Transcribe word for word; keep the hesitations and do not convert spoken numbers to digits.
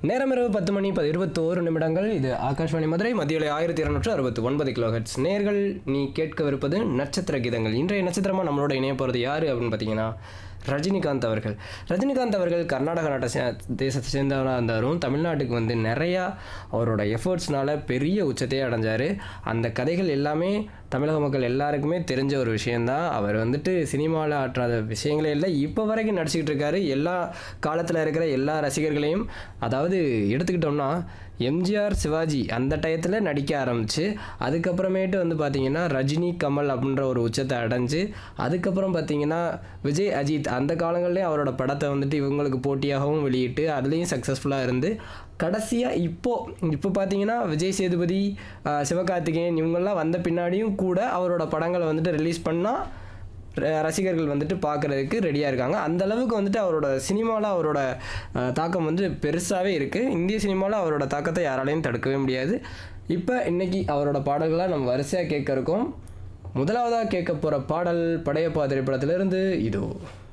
நேரம் இரவு பத்து மணி இருபத்தோரு நிமிடங்கள். இது ஆகாஷ்வாணி மதுரை. மத்தியிலே ஆயிரத்தி இருநூற்று அறுபத்தி ஒன்பது கிலோ ஹெட்ஸ். நேர்கள் நீ கேட்கவிருப்பது நட்சத்திர கீதங்கள். இன்றைய நட்சத்திரமாக நம்மளோட இணைய போகிறது யார் அப்படின்னு பார்த்தீங்கன்னா ரஜினிகாந்த் அவர்கள். ரஜினிகாந்த் அவர்கள் கர்நாடக நாட்டை சே தேசத்தை சேர்ந்தவராக இருந்தாலும் தமிழ்நாட்டுக்கு வந்து நிறையா அவரோட எஃபர்ட்ஸ்னால பெரிய உச்சத்தையே அடைஞ்சார். அந்த கதைகள் எல்லாமே தமிழக மக்கள் எல்லாருக்குமே தெரிஞ்ச ஒரு விஷயந்தான். அவர் வந்துட்டு சினிமாவில் ஆற்றாத விஷயங்களே இல்லை, இப்போ வரைக்கும் நடிச்சுக்கிட்டு இருக்காரு. எல்லா காலத்தில் இருக்கிற எல்லா ரசிகர்களையும், அதாவது எடுத்துக்கிட்டோம்னா எம்ஜிஆர் சிவாஜி அந்த டயத்தில் நடிக்க ஆரம்பித்து அதுக்கப்புறமேட்டு வந்து பார்த்திங்கன்னா ரஜினி கமல் அப்படின்ற ஒரு உச்சத்தை அடைஞ்சு அதுக்கப்புறம் பார்த்திங்கன்னா விஜய் அஜித் அந்த காலங்கள்லேயே அவரோட படத்தை வந்துட்டு இவங்களுக்கு போட்டியாகவும் வெளியிட்டு அதுலேயும் சக்ஸஸ்ஃபுல்லாக இருந்து கடைசியாக இப்போது இப்போ பார்த்தீங்கன்னா விஜய் சேதுபதி, சிவகார்த்திகேயன் இவங்கெல்லாம் வந்த பின்னாடியும் கூட அவரோட படங்களை வந்துட்டு ரிலீஸ் பண்ணால் ரசிகர்கள் வந்துட்டு பார்க்குறதுக்கு ரெடியாக இருக்காங்க. அந்தளவுக்கு வந்துட்டு அவரோட சினிமாவில் அவரோட தாக்கம் வந்து பெருசாகவே இருக்குது. இந்திய சினிமாவில் அவரோட தாக்கத்தை யாராலையும் தடுக்கவே முடியாது. இப்போ இன்றைக்கி அவரோட பாடல்களாக நம்ம வரிசையாக கேட்க இருக்கோம். முதலாவதாக கேட்க போகிற பாடல் படையப்பா திரைப்படத்திலிருந்து இதோ.